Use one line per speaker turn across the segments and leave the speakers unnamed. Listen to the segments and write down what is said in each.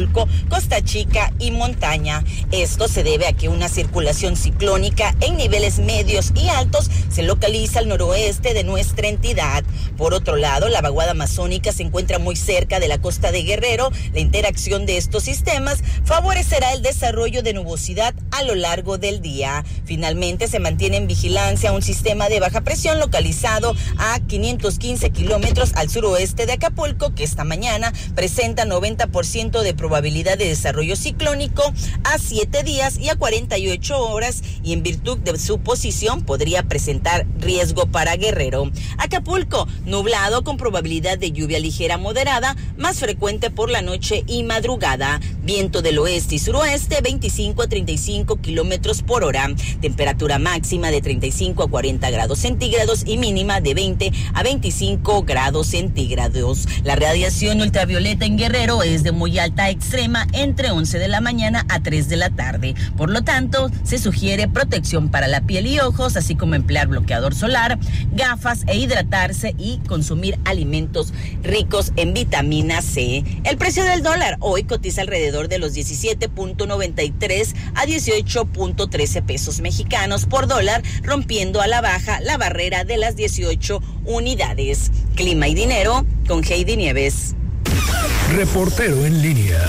Acapulco, Costa Chica y Montaña. Esto se debe a que una circulación ciclónica en niveles medios y altos se localiza al noroeste de nuestra entidad. Por otro lado, la vaguada amazónica se encuentra muy cerca de la costa de Guerrero. La interacción de estos sistemas favorecerá el desarrollo de nubosidad a lo largo del día. Finalmente, se mantiene en vigilancia un sistema de baja presión localizado a 515 kilómetros al suroeste de Acapulco, que esta mañana presenta 90% de probabilidad de desarrollo ciclónico a 7 días y a 48 horas, y en virtud de su posición podría presentar riesgo para Guerrero. Acapulco, nublado con probabilidad de lluvia ligera moderada, más frecuente por la noche y madrugada. Viento del oeste y suroeste, 25 a 35 kilómetros por hora. Temperatura máxima de 35 a 40 grados centígrados y mínima de 20 a 25 grados centígrados. La radiación ultravioleta en Guerrero es de muy alta a extrema entre 11 de la mañana a 3 de la tarde. Por lo tanto, se sugiere protección para la piel y ojos, así como emplear bloqueador solar, gafas e hidratarse y consumir alimentos ricos en vitamina C. El precio del dólar hoy cotiza alrededor de los 17.93 a 18.13 pesos mexicanos por dólar, rompiendo a la baja la barrera de las 18 unidades. Clima y dinero con Heidi Nieves.
Reportero en línea.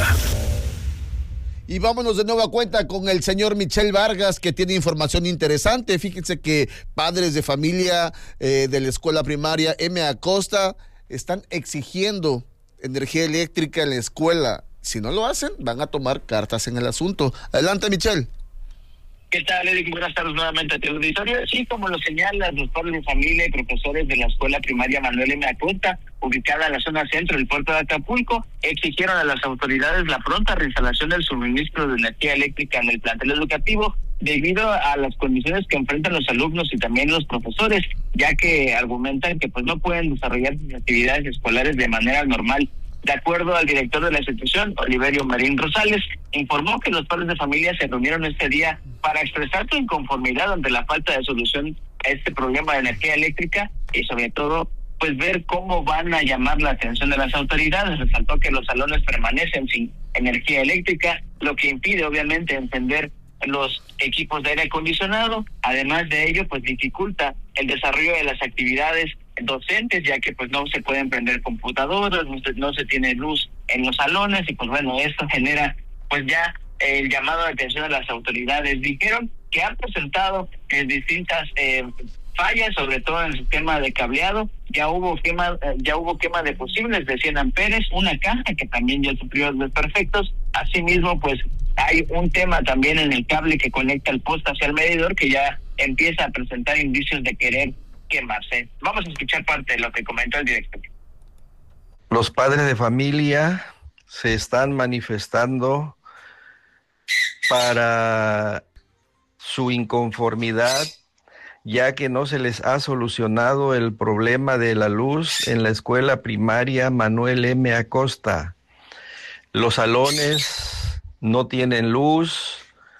Y vámonos de nueva cuenta con el señor Michel Vargas, que tiene información interesante. Fíjense que padres de familia de la escuela primaria M. Acosta están exigiendo energía eléctrica en la escuela. Si no lo hacen, van a tomar cartas en el asunto. Adelante, Michel.
¿Qué tal, Eric? Buenas tardes nuevamente a tu auditorio. Sí, como lo señalan los padres de familia y profesores de la escuela primaria Manuel M. Acosta, ubicada en la zona centro del puerto de Acapulco, exigieron a las autoridades la pronta reinstalación del suministro de energía eléctrica en el plantel educativo debido a las condiciones que enfrentan los alumnos y también los profesores, ya que argumentan que pues no pueden desarrollar sus actividades escolares de manera normal. De acuerdo al director de la institución, Oliverio Marín Rosales, informó que los padres de familia se reunieron este día para expresar su inconformidad ante la falta de solución a este problema de energía eléctrica y sobre todo pues ver cómo van a llamar la atención de las autoridades. Resaltó que los salones permanecen sin energía eléctrica, lo que impide obviamente encender los equipos de aire acondicionado. Además de ello, pues dificulta el desarrollo de las actividades docentes, ya que pues no se pueden prender computadoras, no se tiene luz en los salones y pues bueno, esto genera pues ya el llamado de atención a las autoridades. Dijeron que han presentado distintas fallas, sobre todo en el sistema de cableado. Ya hubo quema de fusibles de 100 amperes, una caja que también ya sufrió desperfectos. Asimismo, pues hay un tema también en el cable que conecta el poste hacia el medidor que ya empieza a presentar indicios de querer quemarse. Vamos a escuchar parte de lo que comentó el director.
Los padres de familia se están manifestando para su inconformidad, ya que no se les ha solucionado el problema de la luz en la escuela primaria Manuel M. Acosta. Los salones no tienen luz,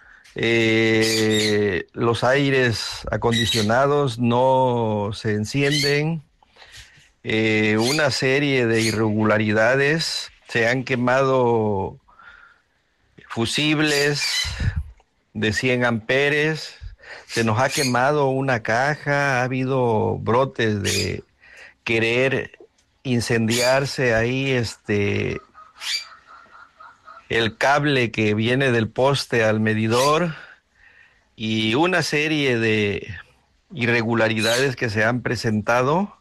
los aires acondicionados no se encienden, una serie de irregularidades, se han quemado fusibles de 100 amperes, se nos ha quemado una caja, ha habido brotes de querer incendiarse ahí el cable que viene del poste al medidor y una serie de irregularidades que se han presentado.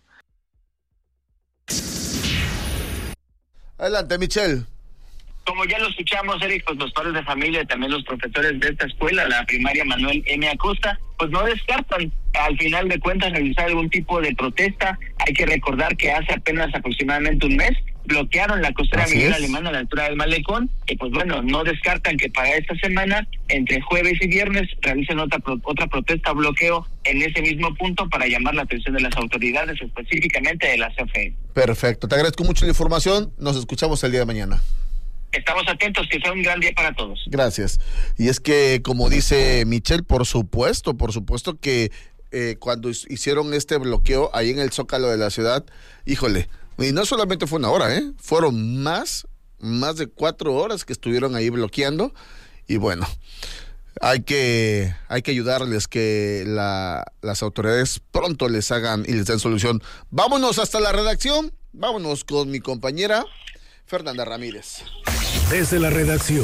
Adelante, Michel.
Como ya lo escuchamos, Eric, pues los padres de familia y también los profesores de esta escuela, la primaria Manuel M. Acosta, pues no descartan al final de cuentas realizar algún tipo de protesta. Hay que recordar que hace apenas aproximadamente un mes bloquearon la costera Miguel Alemán a la altura del Malecón y pues bueno, no descartan que para esta semana, entre jueves y viernes, realicen otra protesta o bloqueo en ese mismo punto para llamar la atención de las autoridades, específicamente de la CFE.
Perfecto, te agradezco mucho la información, nos escuchamos el día de mañana.
Estamos atentos, que sea un gran día para todos.
Gracias. Y es que, como dice Michel, por supuesto que cuando hicieron este bloqueo ahí en el Zócalo de la ciudad, híjole, y no solamente fue una hora, fueron más más de 4 horas que estuvieron ahí bloqueando. Y bueno, hay que ayudarles, que las autoridades pronto les hagan y les den solución. Vámonos hasta la redacción. Vámonos con mi compañera Fernanda Ramírez.
Desde la redacción.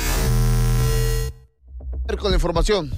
Con la información.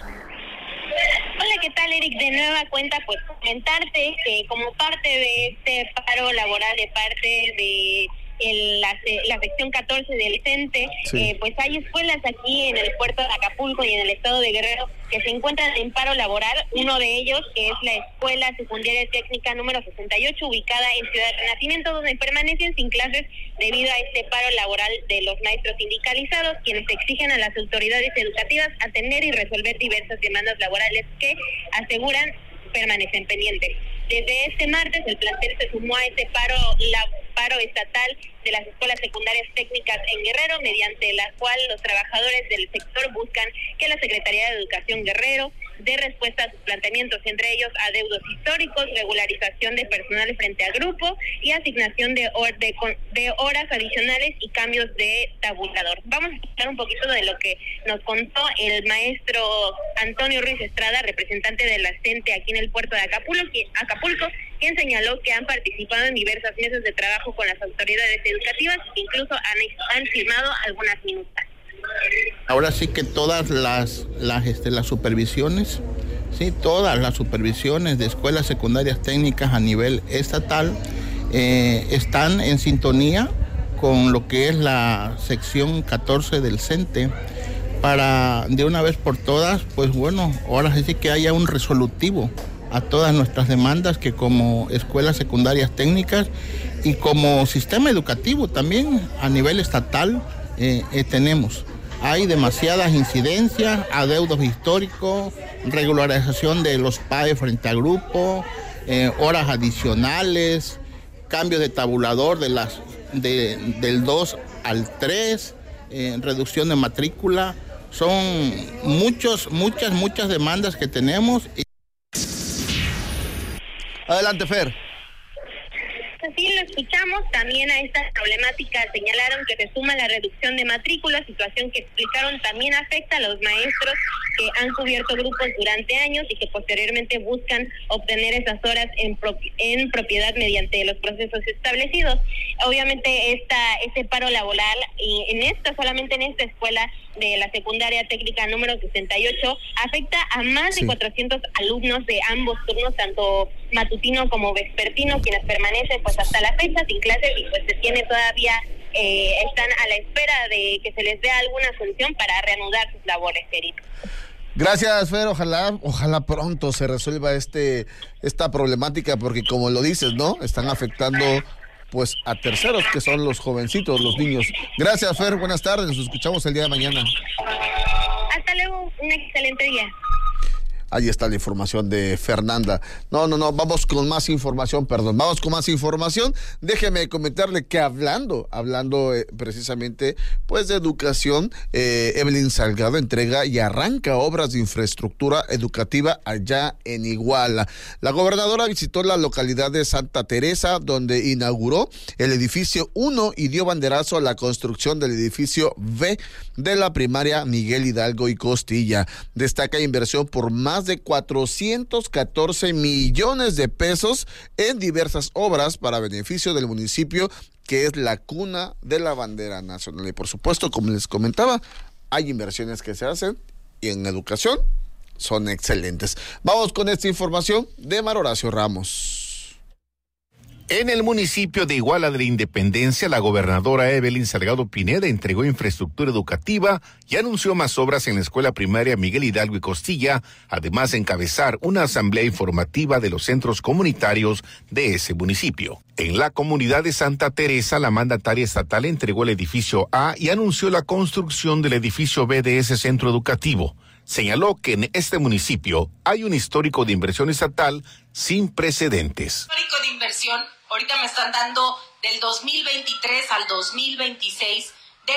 Hola, ¿qué tal, Eric? De nueva cuenta, pues comentarte que como parte de este paro laboral de parte de la sección 14 del CENTE, sí. Pues hay escuelas aquí en el puerto de Acapulco y en el estado de Guerrero que se encuentran en paro laboral. Uno de ellos, que es la Escuela Secundaria Técnica número 68, ubicada en Ciudad Renacimiento, donde permanecen sin clases debido a este paro laboral de los maestros sindicalizados, quienes exigen a las autoridades educativas atender y resolver diversas demandas laborales que aseguran permanecen pendientes. Desde este martes el plantel se sumó a este paro estatal de las escuelas secundarias técnicas en Guerrero, mediante la cual los trabajadores del sector buscan que la Secretaría de Educación Guerrero dé respuesta a sus planteamientos, entre ellos adeudos históricos, regularización de personal frente al grupo y asignación de horas adicionales y cambios de tabulador. Vamos a escuchar un poquito de lo que nos contó el maestro Antonio Ruiz Estrada, representante de la CENTE aquí en el puerto de Acapulco, quien señaló que han participado en diversas mesas de trabajo con las autoridades educativas e incluso han firmado algunas minutas.
Ahora sí que todas las supervisiones, sí, todas las supervisiones de escuelas secundarias técnicas a nivel estatal están en sintonía con lo que es la sección 14 del CENTE, para de una vez por todas, pues bueno, ahora sí que haya un resolutivo a todas nuestras demandas que como escuelas secundarias técnicas y como sistema educativo también a nivel estatal tenemos. Hay demasiadas incidencias, adeudos históricos, regularización de los PAE frente al grupo, horas adicionales, cambio de tabulador del 2 al 3, reducción de matrícula. Son muchas demandas que tenemos.
Adelante, Fer.
Así lo escuchamos. También a esta problemática señalaron que se suma la reducción de matrícula, situación que explicaron también afecta a los maestros que han cubierto grupos durante años y que posteriormente buscan obtener esas horas en propiedad mediante los procesos establecidos. Obviamente este paro laboral, y solamente en esta escuela de la secundaria técnica número 68, afecta a más de 400 alumnos de ambos turnos, tanto matutino como vespertino, quienes permanecen pues hasta la fecha sin clases y pues se tiene todavía, están a la espera de que se les dé alguna solución para reanudar sus labores, Eric.
Gracias, Fer. Ojalá pronto se resuelva esta problemática, porque como lo dices, ¿no? Están afectando pues a terceros, que son los jovencitos, los niños. Gracias, Fer. Buenas tardes. Nos escuchamos el día de mañana.
Hasta luego. Un excelente día.
Ahí está la información de Fernanda. No, vamos con más información, Vamos con más información. Déjeme comentarle que hablando precisamente pues de educación, Evelyn Salgado entrega y arranca obras de infraestructura educativa allá en Iguala. La gobernadora visitó la localidad de Santa Teresa, donde inauguró el edificio 1 y dio banderazo a la construcción del edificio B de la primaria Miguel Hidalgo y Costilla. Destaca inversión por más de 414 millones de pesos en diversas obras para beneficio del municipio, que es la cuna de la bandera nacional. Y por supuesto, como les comentaba, hay inversiones que se hacen y en educación son excelentes. Vamos con esta información de Mar Horacio Ramos.
En el municipio de Iguala de la Independencia, la gobernadora Evelyn Salgado Pineda entregó infraestructura educativa y anunció más obras en la escuela primaria Miguel Hidalgo y Costilla, además de encabezar una asamblea informativa de los centros comunitarios de ese municipio. En la comunidad de Santa Teresa, la mandataria estatal entregó el edificio A y anunció la construcción del edificio B de ese centro educativo. Señaló que en este municipio hay un histórico de inversión estatal sin precedentes.
Histórico de inversión, ahorita me están dando del 2023 al 2026 de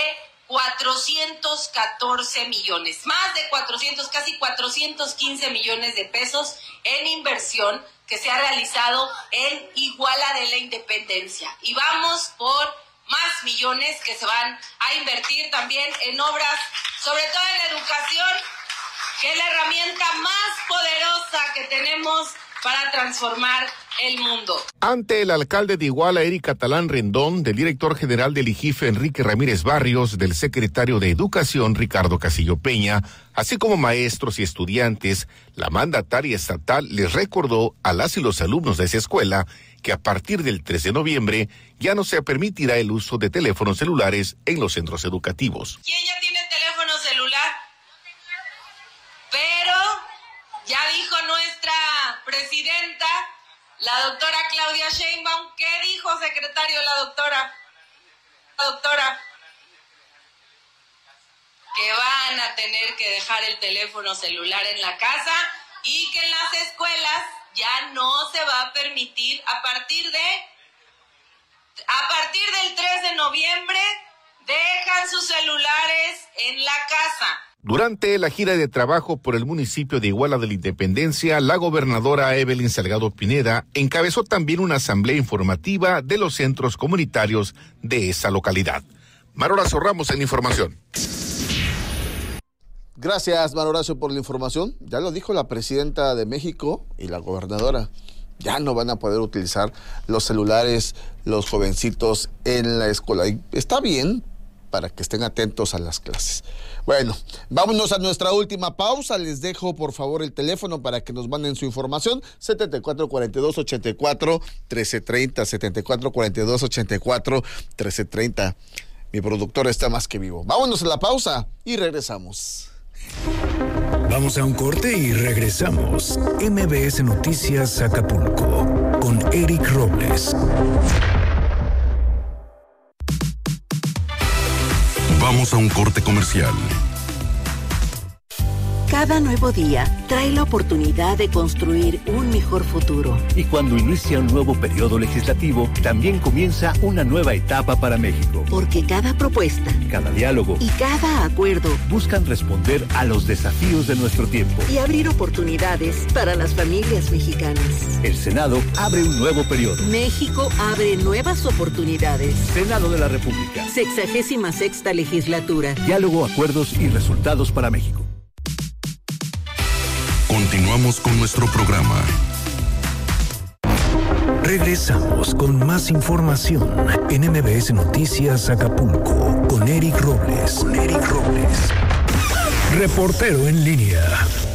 414 millones, más de 400, casi 415 millones de pesos en inversión que se ha realizado en Iguala de la Independencia. Y vamos por más millones que se van a invertir también en obras, sobre todo en educación, que es la herramienta más poderosa que tenemos para transformar el mundo.
Ante el alcalde de Iguala, Eric Catalán Rendón, del director general del IGIF, Enrique Ramírez Barrios, del secretario de Educación, Ricardo Castillo Peña, así como maestros y estudiantes, la mandataria estatal les recordó a las y los alumnos de esa escuela que a partir del 3 de noviembre ya no se permitirá el uso de teléfonos celulares en los centros educativos.
¿Quién ya tiene teléfono celular? Pero ya dijo nuestra presidenta, la doctora Claudia Sheinbaum. ¿Qué dijo, secretario, la doctora? Que van a tener que dejar el teléfono celular en la casa y que en las escuelas ya no se va a permitir a partir del 3 de noviembre, dejan sus celulares en la casa.
Durante la gira de trabajo por el municipio de Iguala de la Independencia, la gobernadora Evelyn Salgado Pineda encabezó también una asamblea informativa de los centros comunitarios de esa localidad. Maroracio Ramos en información.
Gracias, Maroracio, por la información. Ya lo dijo la presidenta de México y la gobernadora. Ya no van a poder utilizar los celulares los jovencitos en la escuela. Y está bien, para que estén atentos a las clases. Bueno, vámonos a nuestra última pausa. Les dejo, por favor, el teléfono para que nos manden su información. 7442-84-1330, 7442-84-1330. Mi productor está más que vivo. Vámonos a la pausa y regresamos.
Vamos a un corte y regresamos. MBS Noticias Acapulco con Eric Robles.
Vamos a un corte comercial.
Cada nuevo día trae la oportunidad de construir un mejor futuro.
Y cuando inicia un nuevo periodo legislativo, también comienza una nueva etapa para México.
Porque cada propuesta,
cada diálogo
y cada acuerdo
buscan responder a los desafíos de nuestro tiempo
y abrir oportunidades para las familias mexicanas.
El Senado abre un nuevo periodo.
México abre nuevas oportunidades.
Senado de la República.
66ª legislatura.
Diálogo, acuerdos y resultados para México.
Continuamos con nuestro programa.
Regresamos con más información en MBS Noticias Acapulco con Eric Robles. Reportero en línea.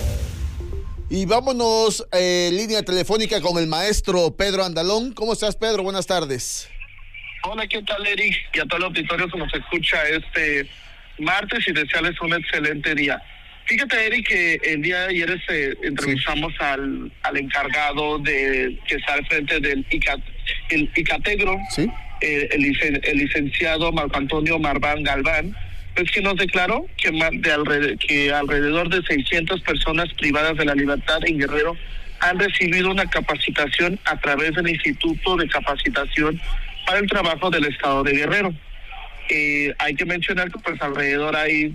Y vámonos línea telefónica con el maestro Pedro Andalón. ¿Cómo estás, Pedro? Buenas tardes.
Hola, ¿qué tal, Eric? Y a todo el auditorio que nos escucha este martes y desearles un excelente día. Fíjate, Eric, que el día de ayer entrevistamos al encargado que está al frente del ICATEGRO,
¿sí?
El licenciado Marco Antonio Marván Galván, pues que nos declaró que alrededor de 600 personas privadas de la libertad en Guerrero han recibido una capacitación a través del Instituto de Capacitación para el Trabajo del Estado de Guerrero. Hay que mencionar que pues alrededor hay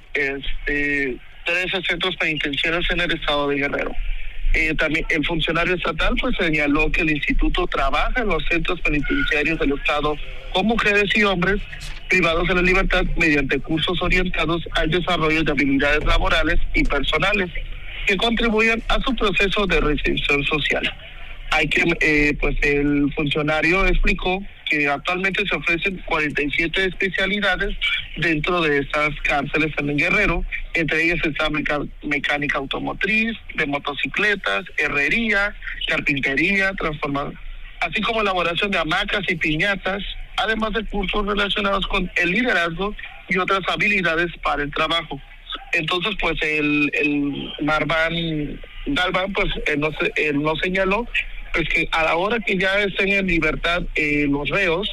13 centros penitenciarios en el estado de Guerrero. También el funcionario estatal pues señaló que el instituto trabaja en los centros penitenciarios del estado con mujeres y hombres privados de la libertad mediante cursos orientados al desarrollo de habilidades laborales y personales que contribuyan a su proceso de reinserción social. Pues el funcionario explicó que actualmente se ofrecen 47 especialidades dentro de estas cárceles en Guerrero. Entre ellas está mecánica automotriz, de motocicletas, herrería, carpintería, transformación, así como elaboración de hamacas y piñatas, además de cursos relacionados con el liderazgo y otras habilidades para el trabajo. Entonces, pues el Marván Galván, pues él nos señaló pues que a la hora que ya estén en libertad los reos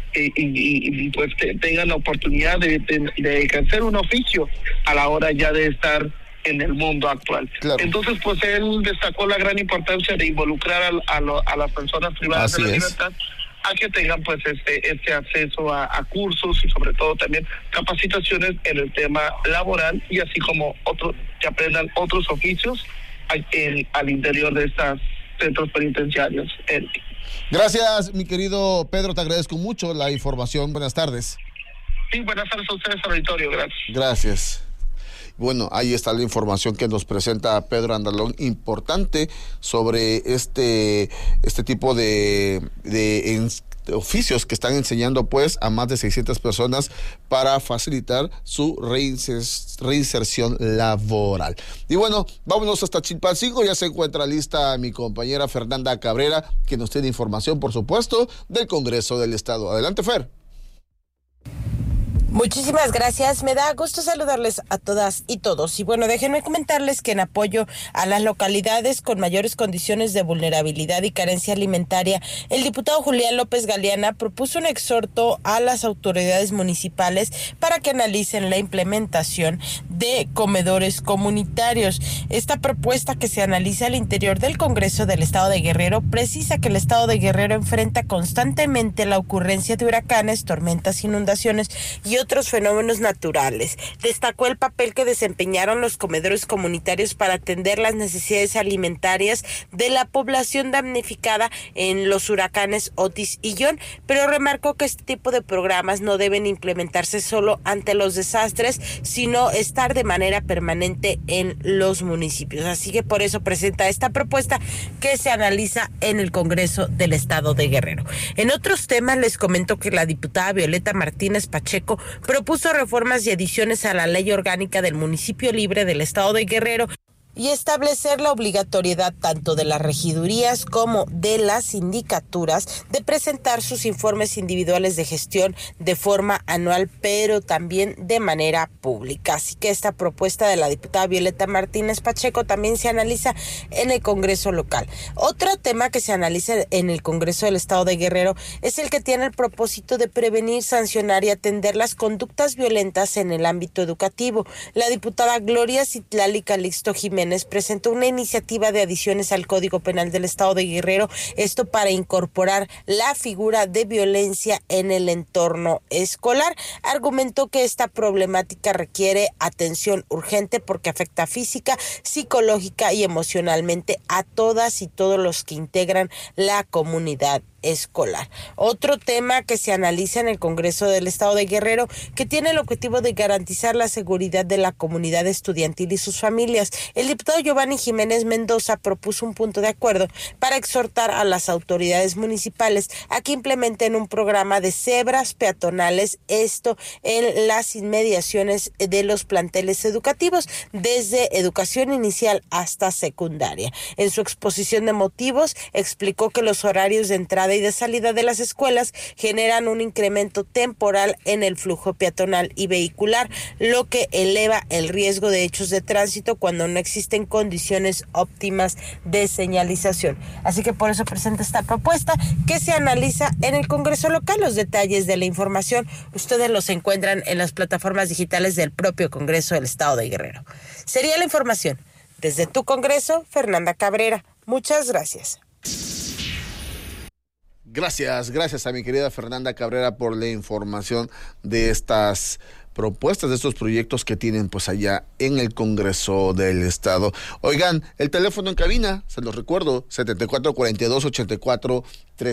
y pues tengan la oportunidad de ejercer un oficio a la hora ya de estar en el mundo actual. Claro. Entonces, pues él destacó la gran importancia de involucrar a las personas privadas de la libertad a que tengan pues este acceso a cursos y sobre todo también capacitaciones en el tema laboral y así como que aprendan otros oficios al interior de estas centros penitenciarios.
Gracias, mi querido Pedro, te agradezco mucho la información. Buenas tardes.
Sí, buenas tardes a ustedes, auditorio, gracias.
Gracias. Bueno, ahí está la información que nos presenta Pedro Andalón, importante sobre este tipo de oficios que están enseñando pues a más de 600 personas para facilitar su reinserción laboral. Y bueno, vámonos hasta Chilpancingo, ya se encuentra lista mi compañera Fernanda Cabrera, que nos tiene información, por supuesto, del Congreso del Estado. Adelante, Fer.
Muchísimas gracias, me da gusto saludarles a todas y todos. Y bueno, déjenme comentarles que en apoyo a las localidades con mayores condiciones de vulnerabilidad y carencia alimentaria, el diputado Julián López Galeana propuso un exhorto a las autoridades municipales para que analicen la implementación de comedores comunitarios. Esta propuesta, que se analiza al interior del Congreso del Estado de Guerrero, precisa que el Estado de Guerrero enfrenta constantemente la ocurrencia de huracanes, tormentas, inundaciones y otros fenómenos naturales. Destacó el papel que desempeñaron los comedores comunitarios para atender las necesidades alimentarias de la población damnificada en los huracanes Otis y John, pero remarcó que este tipo de programas no deben implementarse solo ante los desastres, sino estar de manera permanente en los municipios. Así que por eso presenta esta propuesta que se analiza en el Congreso del Estado de Guerrero. En otros temas les comento que la diputada Violeta Martínez Pacheco propuso reformas y adiciones a la Ley Orgánica del Municipio Libre del Estado de Guerrero y establecer la obligatoriedad tanto de las regidurías como de las sindicaturas de presentar sus informes individuales de gestión de forma anual, pero también de manera pública. Así que esta propuesta de la diputada Violeta Martínez Pacheco también se analiza en el Congreso local. Otro tema que se analiza en el Congreso del Estado de Guerrero es el que tiene el propósito de prevenir, sancionar y atender las conductas violentas en el ámbito educativo. La diputada Gloria Citlali Calixto Jiménez presentó una iniciativa de adiciones al Código Penal del Estado de Guerrero, esto para incorporar la figura de violencia en el entorno escolar. Argumentó que esta problemática requiere atención urgente porque afecta física, psicológica y emocionalmente a todas y todos los que integran la comunidad escolar. Otro tema que se analiza en el Congreso del Estado de Guerrero, que tiene el objetivo de garantizar la seguridad de la comunidad estudiantil y sus familias. El diputado Giovanni Jiménez Mendoza propuso un punto de acuerdo para exhortar a las autoridades municipales a que implementen un programa de cebras peatonales, esto en las inmediaciones de los planteles educativos, desde educación inicial hasta secundaria. En su exposición de motivos, explicó que los horarios de entrada y de salida de las escuelas generan un incremento temporal en el flujo peatonal y vehicular, lo que eleva el riesgo de hechos de tránsito cuando no existen condiciones óptimas de señalización. Así que por eso presenta esta propuesta que se analiza en el Congreso local. Los detalles de la información ustedes los encuentran en las plataformas digitales del propio Congreso del Estado de Guerrero. Sería la información. Desde tu Congreso, Fernanda Cabrera. Muchas gracias.
Gracias a mi querida Fernanda Cabrera por la información de estas propuestas, de estos proyectos que tienen pues allá en el Congreso del Estado. Oigan, el teléfono en cabina, se los recuerdo, 7442-84-1330,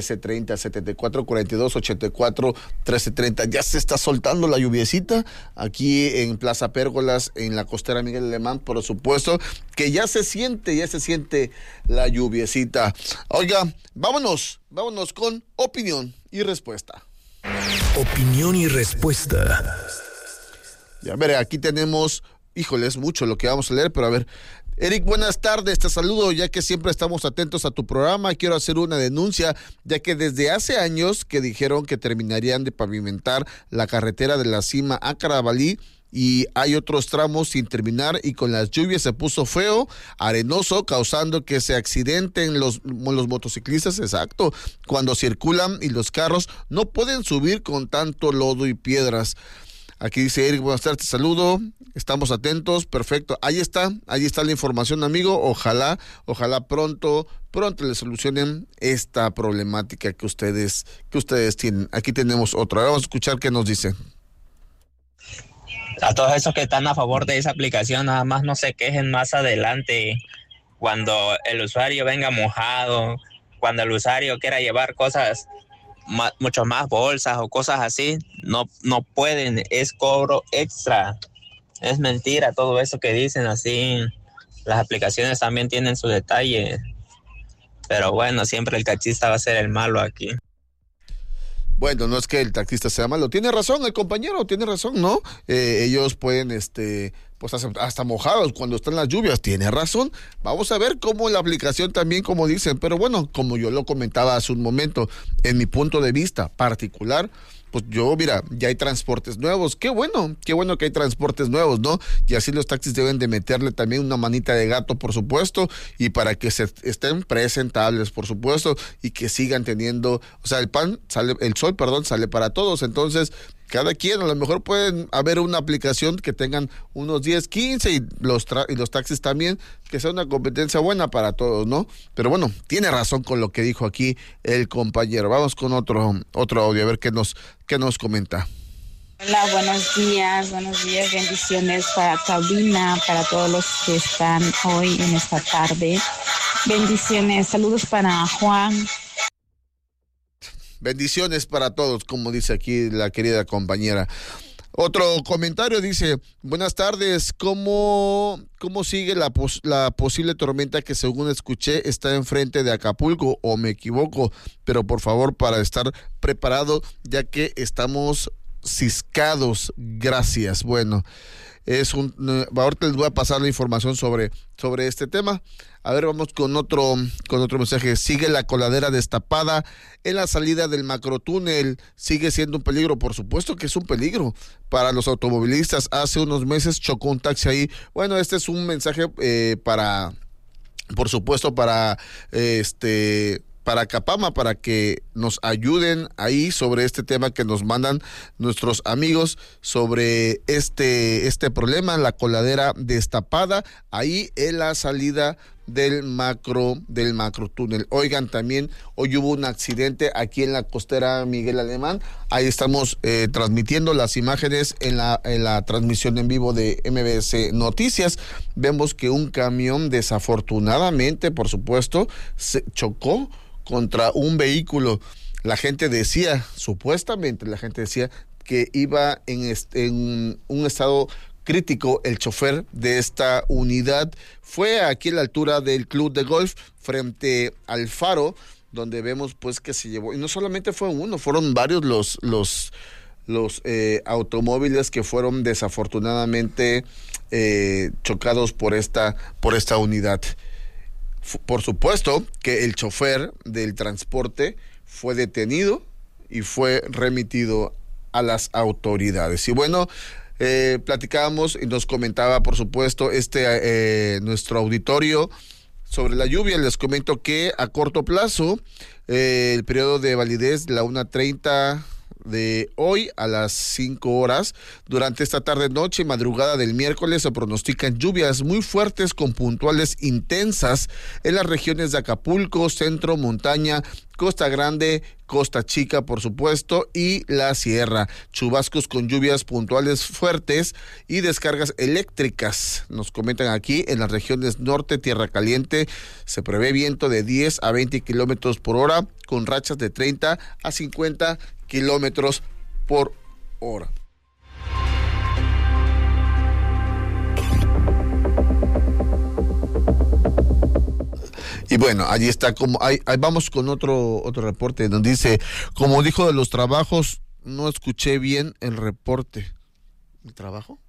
7442-84-1330. Ya se está soltando la lluviecita aquí en Plaza Pérgolas, en la costera Miguel Alemán, por supuesto, que ya se siente la lluviecita. Oiga, vámonos con opinión y respuesta.
Opinión y respuesta.
Ya, a ver, aquí tenemos, híjole, es mucho lo que vamos a leer, pero a ver. Eric, buenas tardes, te saludo, ya que siempre estamos atentos a tu programa. Quiero hacer una denuncia, ya que desde hace años que dijeron que terminarían de pavimentar la carretera de la Cima a Carabalí, y hay otros tramos sin terminar, y con las lluvias se puso feo, arenoso, causando que se accidenten los motociclistas, exacto, cuando circulan, y los carros no pueden subir con tanto lodo y piedras. Aquí dice Eric, buenas tardes, te saludo, estamos atentos, perfecto, ahí está la información, amigo. Ojalá pronto le solucionen esta problemática que ustedes tienen. Aquí tenemos otra, vamos a escuchar qué nos dice.
A todos esos que están a favor de esa aplicación, nada más no se quejen más adelante cuando el usuario venga mojado, cuando el usuario quiera llevar cosas, mucho más bolsas o cosas así, no pueden, es cobro extra. Es mentira todo eso que dicen así. Las aplicaciones también tienen su detalle. Pero bueno, siempre el taxista va a ser el malo aquí.
Bueno, no es que el taxista sea malo. Tiene razón el compañero, tiene razón, ¿no? Ellos pueden, pues hasta mojados cuando están las lluvias. Tiene razón. Vamos a ver cómo la aplicación también, como dicen. Pero bueno, como yo lo comentaba hace un momento, en mi punto de vista particular, pues mira, ya hay transportes nuevos. Qué bueno que hay transportes nuevos, ¿no? Y así los taxis deben de meterle también una manita de gato, por supuesto, y para que estén presentables, por supuesto, y que sigan teniendo, o sea, el sol sale para todos. Entonces, cada quien, a lo mejor pueden haber una aplicación que tengan unos 10, 15 y los taxis también, que sea una competencia buena para todos, ¿no? Pero bueno, tiene razón con lo que dijo aquí el compañero. Vamos con otro audio, a ver qué nos comenta.
Hola, buenos días, bendiciones para cabina, para todos los que están hoy en esta tarde. Bendiciones, saludos para Juan.
Bendiciones para todos, como dice aquí la querida compañera. Otro comentario dice: buenas tardes, ¿cómo sigue la posible tormenta que según escuché está enfrente de Acapulco, o me equivoco? Pero por favor, para estar preparado, ya que estamos ciscados. Gracias. Bueno, ahorita les voy a pasar la información sobre este tema. A ver, vamos con otro mensaje. Sigue la coladera destapada en la salida del macrotúnel. Sigue siendo un peligro. Por supuesto que es un peligro para los automovilistas. Hace unos meses chocó un taxi ahí. Bueno, este es un mensaje para Capama, para que nos ayuden ahí sobre este tema que nos mandan nuestros amigos sobre este problema, la coladera destapada ahí en la salida del macrotúnel. Oigan, también hoy hubo un accidente aquí en la costera Miguel Alemán. Ahí estamos transmitiendo las imágenes en la transmisión en vivo de MBS Noticias. Vemos que un camión, desafortunadamente, por supuesto, se chocó contra un vehículo. Supuestamente la gente decía que iba en un estado crítico el chofer de esta unidad. Fue aquí a la altura del club de golf, frente al faro, donde vemos pues que se llevó, y no solamente fue uno, fueron varios los automóviles que fueron desafortunadamente chocados por esta unidad. Por supuesto que el chofer del transporte fue detenido y fue remitido a las autoridades. Y bueno, platicábamos y nos comentaba, por supuesto, nuestro auditorio sobre la lluvia. Les comento que a corto plazo, el periodo de validez, la 1:30 de hoy a las 5 horas. Durante esta tarde, noche y madrugada del miércoles se pronostican lluvias muy fuertes con puntuales intensas en las regiones de Acapulco, Centro, Montaña, Costa Grande, Costa Chica, por supuesto, y la Sierra. Chubascos con lluvias puntuales fuertes y descargas eléctricas. Nos comentan aquí en las regiones norte, Tierra Caliente, se prevé viento de 10 a 20 kilómetros por hora con rachas de 30 a 50 kilómetros por hora. Y bueno, allí está, ahí vamos con otro reporte donde dice: como dijo de los trabajos, no escuché bien el reporte. ¿El trabajo?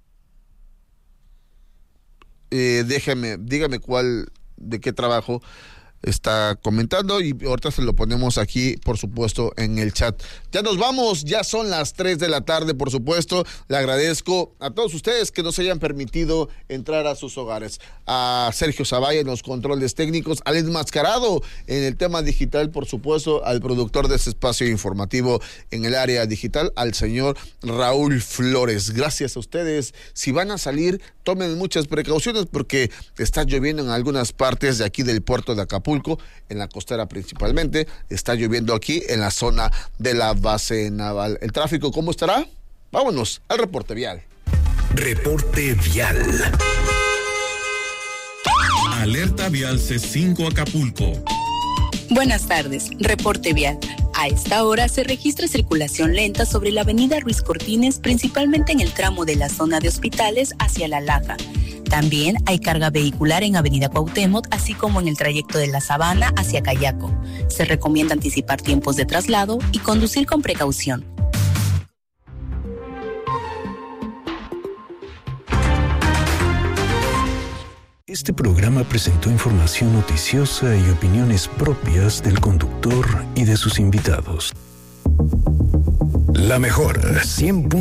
Dígame de qué trabajo está comentando, y ahorita se lo ponemos aquí, por supuesto, en el chat. Ya nos vamos, ya son las 3 de la tarde, por supuesto. Le agradezco a todos ustedes que nos hayan permitido entrar a sus hogares. A Sergio Zavalla en los controles técnicos, al enmascarado en el tema digital, por supuesto, al productor de este espacio informativo en el área digital, al señor Raúl Flores. Gracias a ustedes. Si van a salir, tomen muchas precauciones porque está lloviendo en algunas partes de aquí del puerto de Acapulco, en la costera principalmente. Está lloviendo aquí en la zona de la base naval. ¿El tráfico cómo estará? Vámonos al reporte vial.
Reporte vial.
Alerta vial C5 Acapulco.
Buenas tardes, reporte vial. A esta hora se registra circulación lenta sobre la avenida Ruiz Cortines, principalmente en el tramo de la zona de hospitales hacia La Laja. También hay carga vehicular en avenida Cuauhtémoc, así como en el trayecto de La Sabana hacia Cayaco. Se recomienda anticipar tiempos de traslado y conducir con precaución.
Este programa presentó información noticiosa y opiniones propias del conductor y de sus invitados. La mejor, 100.